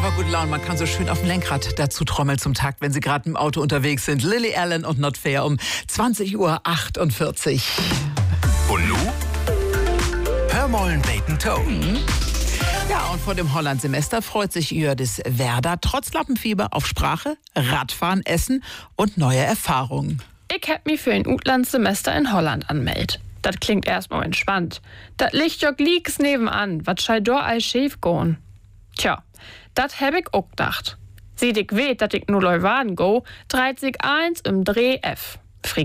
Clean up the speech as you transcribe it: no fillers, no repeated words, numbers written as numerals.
aber gute Laune, man kann so schön auf dem Lenkrad dazu trommeln zum Takt, wenn Sie gerade im Auto unterwegs sind. Lily Allen und Not Fair um 20:48 Uhr. Und nu? Hör mollen Bacon Toe. Ja, und vor dem Holland-Semester freut sich Jördis Werder trotz Lappenfieber auf Sprache, Radfahren, Essen und neue Erfahrungen. Ich hab mich für ein Utlandssemester in Holland anmeldet. Das klingt erstmal entspannt. Das liegt ja gleich nebenan, wat schall do all schief goen. Tja, dat hab ich auch gedacht. Sieht ich weet, dat ich nur Leuwarden go, dreht sich eins im Dreh F.